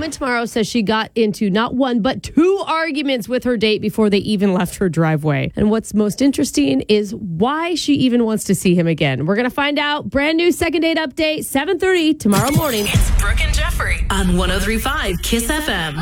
Woman Tomorrow says she got into not one, but 2 arguments with her date before they even left her driveway. And what's most interesting is why she even wants to see him again. We're going to find out. Brand new second date update, 7:30 tomorrow morning. It's Brooke and Jeffrey on 103.5 Kiss FM.